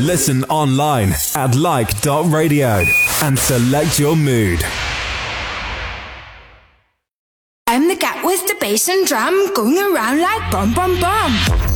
Listen online at like.radio and select your mood. I'm the cat with the bass and drum going around like bum bum bum.